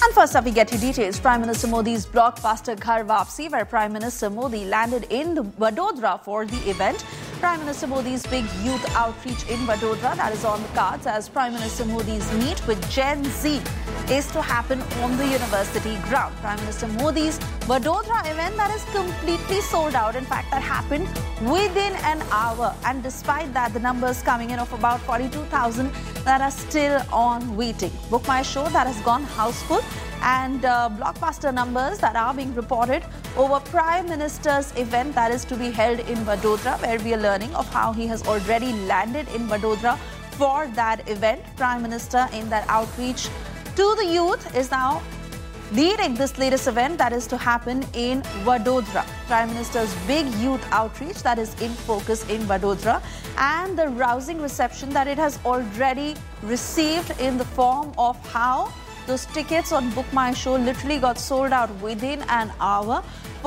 And first up, we get you details. Prime Minister Modi's blockbuster Ghar Wapsi, where Prime Minister Modi landed in Vadodara for the event. Prime Minister Modi's big youth outreach in Vadodara, that is on the cards, as Prime Minister Modi's meet with Gen Z is to happen on the university ground. Prime Minister Modi's Vadodara event that is completely sold out. In fact, that happened within an hour. And despite that, the numbers coming in of about 42,000 that are still on waiting. Book My Show that has gone houseful, and blockbuster numbers that are being reported over Prime Minister's event that is to be held in Vadodara, where we are learning of how he has already landed in Vadodara for that event. Prime Minister, in that outreach to the youth, is now leading this latest event that is to happen in Vadodara. Prime Minister's big youth outreach that is in focus in Vadodara, and the rousing reception that it has already received in the form of how those tickets on Book My Show literally got sold out within an hour.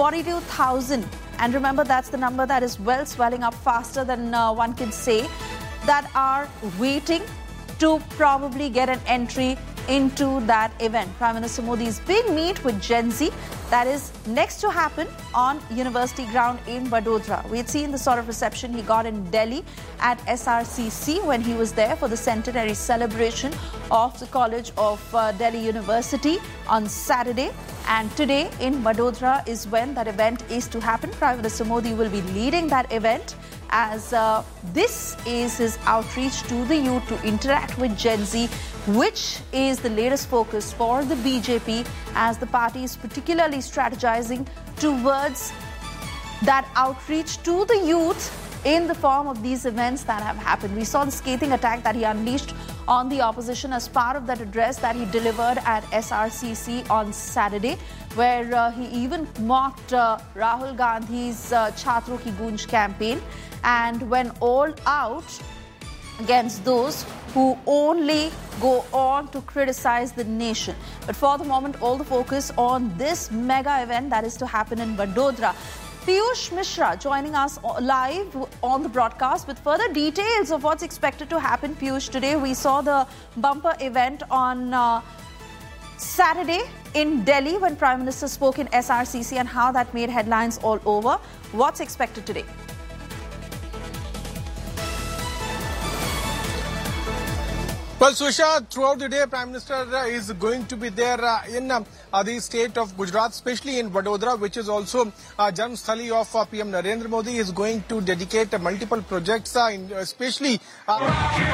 42,000. And remember, that's the number that is well swelling up faster than one can say, that are waiting to probably get an entry into that event. Prime Minister Modi's big meet with Gen Z that is next to happen on university ground in Vadodara. We had seen the sort of reception he got in Delhi at SRCC when he was there for the centenary celebration of the College of Delhi University on Saturday. And today in Vadodara is when that event is to happen. Prime Minister Modi will be leading that event, as this is his outreach to the youth to interact with Gen Z, which is the latest focus for the BJP, as the party is particularly strategizing towards that outreach to the youth in the form of these events that have happened. We saw the scathing attack that he unleashed on the opposition as part of that address that he delivered at SRCC on Saturday, where he even mocked Rahul Gandhi's Chhatro Ki Goonj campaign, and went all out against those who only go on to criticize the nation. But for the moment, all the focus on this mega event that is to happen in Vadodara. Piyush Mishra joining us live on the broadcast with further details of what's expected to happen. Piyush, today we saw the bumper event on Saturday in Delhi when Prime Minister spoke in SRCC, and how that made headlines all over. What's expected today? Well, Susha, throughout the day, Prime Minister is going to be there in the state of Gujarat, especially in Vadodara, which is also Janmsthali of PM Narendra Modi. Is going to dedicate multiple projects, especially